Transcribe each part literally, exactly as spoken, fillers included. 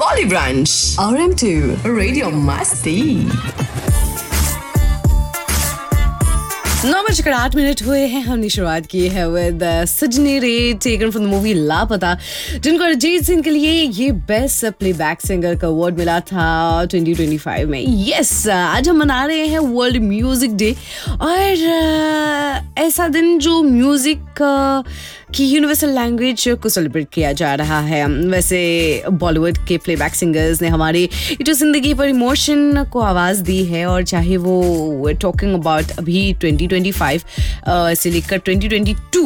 Bolly Brunch, R M two, Radio Masti. नौ बजकर आठ minute हुए हैं. हमने शुरुआत की है विद सजनी रे टेकन फ्रॉम द मूवी लापता, जिनको अरिजीत सिंह के लिए ये बेस्ट प्लेबैक सिंगर का अवार्ड मिला था ट्वेंटी ट्वेंटी फाइव में. यस, आज हम मना रहे हैं वर्ल्ड म्यूजिक डे, और ऐसा दिन जो म्यूजिक की यूनिवर्सल लैंग्वेज को सेलिब्रेट किया जा रहा है. वैसे बॉलीवुड के प्लेबैक सिंगर्स ने हमारी जो जिंदगी पर इमोशन को आवाज़ दी है, और चाहे वो टॉकिंग अबाउट अभी ट्वेंटी ट्वेंटी फाइव से लेकर ट्वेंटी ट्वेंटी टू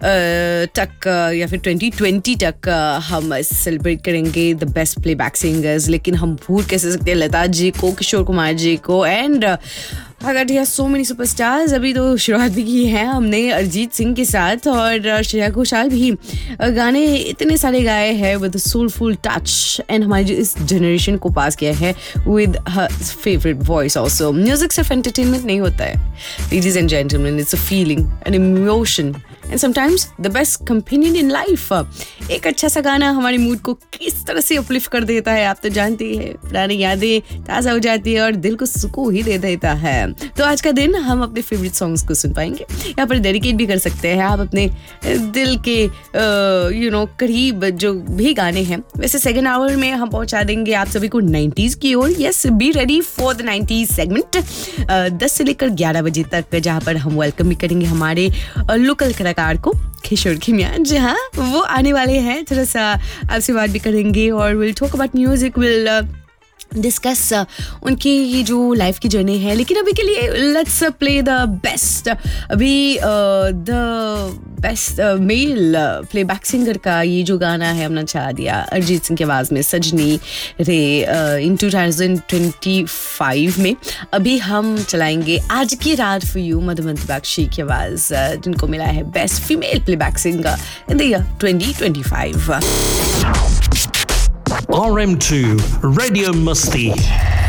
तक या फिर ट्वेंटी ट्वेंटी तक हम सेलिब्रेट करेंगे द बेस्ट प्लेबैक सिंगर्स. लेकिन हम भूल कैसे सकते हैं लता जी को, किशोर कुमार जी को, एंड अगर सो मेनी सुपरस्टार्स. अभी तो शुरुआत भी की है हमने अरिजीत सिंह के साथ, और श्रेया घोषाल भी गाने इतने सारे गाए हैं विद सोलफुल टच, एंड हमारी इस जनरेशन को पास किया है with her favourite voice also. Music सिर्फ एंटरटेनमेंट नहीं होता है, ladies and gentleman, it's a feeling, an emotion, and sometimes the best companion in life. एक अच्छा सा गाना हमारे मूड को किस तरह से अपलिफ्ट कर देता है, आप तो जानते ही हैं. पुरानी यादें ताज़ा हो जाती है और दिल को सुकून ही दे देता है. तो आज का दिन हम अपने फेवरेट सॉन्ग्स को सुन पाएंगे, यहाँ पर डेडिकेट भी कर सकते हैं आप अपने दिल के यू नो करीब जो भी गाने हैं. वैसे सेकेंड आवर में हम पहुंचा देंगे आप सभी को नाइन्टीज़ की ओर. Yes, be ready for the nineties segment दस से लेकर ग्यारह बजे तक, जहाँ पर हम वेलकम भी करेंगे हमारे लोकल कलाकार को, किशोर खिमिया. जी हाँ, वो आने वाले हैं. थोड़ा सा आपसे बात भी करेंगे, और will talk about music, will discuss uh, उनकी ये जो लाइफ की जर्नी है. लेकिन अभी के लिए लेट्स प्ले द बेस्ट. अभी the best male playback singer का ये जो गाना है हमने चला दिया अरिजीत सिंह की आवाज़ में, सजनी रे, इन टू थाउजेंड ट्वेंटी फाइव में. अभी हम चलाएंगे आज की रात फॉर यू, मधुमती बख्शी की आवाज़, जिनको मिला है best female playback singer in the year twenty twenty five. R M two Radio Masti.